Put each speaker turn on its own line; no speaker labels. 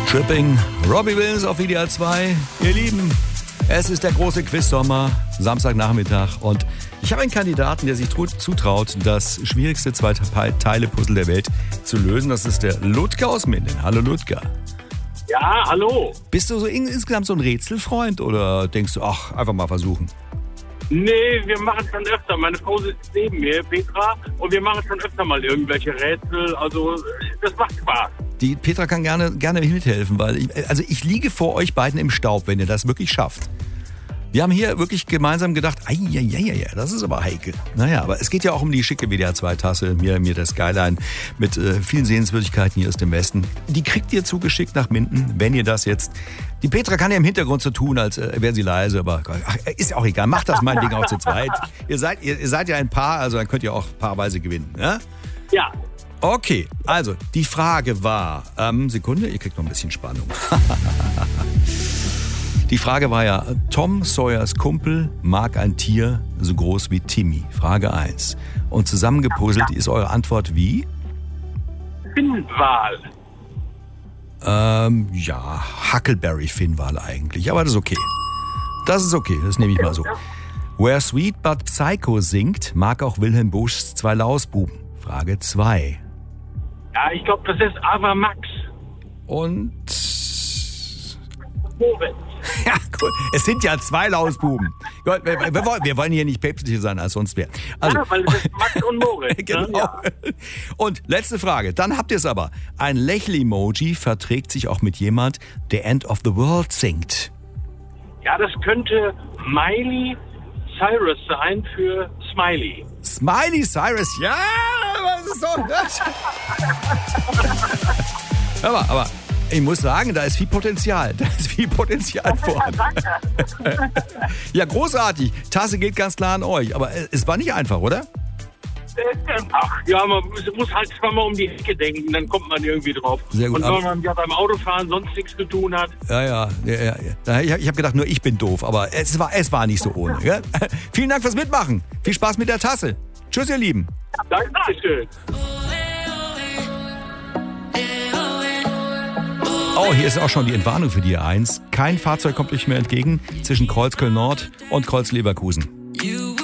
Tripping, Robbie Williams auf WDR 2. Ihr Lieben, es ist der große Quiz-Sommer, Samstagnachmittag, und ich habe einen Kandidaten, der sich zutraut, das schwierigste Zwei-Teile-Puzzle der Welt zu lösen. Das ist der Ludger aus Minden. Hallo Ludger.
Ja, hallo.
Bist du so insgesamt so ein Rätselfreund oder denkst du, ach, einfach mal versuchen?
Nee, wir machen schon öfter. Meine Frau sitzt neben mir, Petra, und wir machen schon öfter mal irgendwelche Rätsel. Also, das macht Spaß.
Die Petra kann gerne mithelfen, weil ich liege vor euch beiden im Staub, wenn ihr das wirklich schafft. Wir haben hier wirklich gemeinsam gedacht, das ist aber heikel. Naja, aber es geht ja auch um die schicke WDR 2-Tasse, mir das Skyline mit vielen Sehenswürdigkeiten hier aus dem Westen. Die kriegt ihr zugeschickt nach Minden, wenn ihr das jetzt... Die Petra kann ja im Hintergrund so tun, als wäre sie leise, aber ist ja auch egal. Macht das meinetwegen auch zu zweit. Ihr seid ja ein Paar, also dann könnt ihr auch paarweise gewinnen. Ne?
Ja.
Okay, also die Frage war... Sekunde, ihr kriegt noch ein bisschen Spannung. Die Frage war ja, Tom Sawyers Kumpel mag ein Tier so groß wie Timmy. Frage 1. Und zusammengepuzzelt ist eure Antwort wie?
Finnwal.
Ja, Huckleberry-Finnwal eigentlich. Aber das ist okay. Das nehme ich mal so. Where Sweet But Psycho singt, mag auch Wilhelm Buschs Zwei Lausbuben. Frage 2.
Ja, ich glaube, das ist Ava Max.
Und...
Moritz.
Ja, cool. Es sind ja zwei Lausbuben. Gut, wir wollen hier nicht päpstlicher sein als sonst wer. Also,
ja, weil es ist Max und Moritz.
Genau.
Ne? Ja.
Und letzte Frage, dann habt ihr es aber. Ein Lächel-Emoji verträgt sich auch mit jemand, der End of the World singt.
Ja, das könnte Miley Cyrus sein für Smiley.
Smiley Cyrus, ja, was ist so das? Aber ich muss sagen, da ist viel Potenzial. Vorhanden. Ja, großartig. Tasse geht ganz klar an euch. Aber es war nicht einfach, oder?
Ach, ja, man muss halt zweimal um die Ecke denken, dann kommt man irgendwie drauf.
Sehr gut.
Und wenn man ja beim Autofahren sonst nichts zu tun hat.
Ja. Ich habe gedacht, nur ich bin doof. Aber es war nicht so ohne. Gell? Vielen Dank fürs Mitmachen. Viel Spaß mit der Tasse. Tschüss, ihr Lieben.
Dankeschön.
Oh, hier ist auch schon die Entwarnung für die A1. Kein Fahrzeug kommt euch mehr entgegen zwischen Kreuzköln Nord und Kreuz Leverkusen.